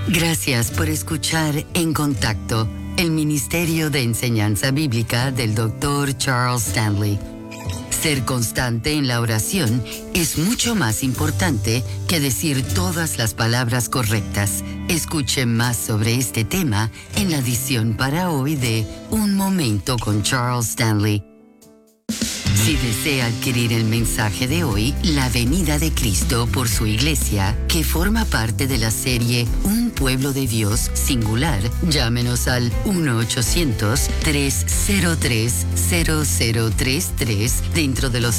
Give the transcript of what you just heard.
Gracias por escuchar En Contacto, el Ministerio de Enseñanza Bíblica del Dr. Charles Stanley. Ser constante en la oración es mucho más importante que decir todas las palabras correctas. Escuche más sobre este tema en la edición para hoy de Un Momento con Charles Stanley. Si desea adquirir el mensaje de hoy, La venida de Cristo por su iglesia, que forma parte de la serie Un pueblo de Dios singular, llámenos al 1-800-303-0033 dentro de los